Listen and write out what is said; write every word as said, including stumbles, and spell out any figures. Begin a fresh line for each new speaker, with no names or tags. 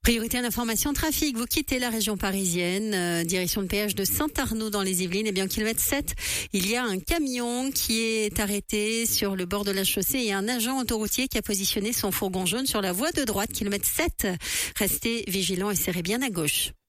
Priorité à l'information trafic. Vous quittez la région parisienne, euh, direction le péage de Saint-Arnaud dans les Yvelines. Et bien, au kilomètre sept, il y a un camion qui est arrêté sur le bord de la chaussée et un agent autoroutier qui a positionné son fourgon jaune sur la voie de droite, kilomètre sept. Restez vigilants et serrez bien à gauche.